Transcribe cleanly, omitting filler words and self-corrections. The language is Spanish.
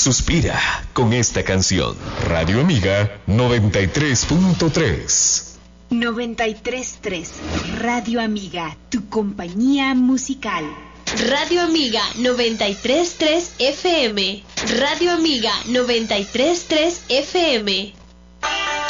Suspira con esta canción. Radio Amiga 93.3. 93.3 Radio Amiga, tu compañía musical. Radio Amiga 93.3 FM. Radio Amiga 93.3 FM.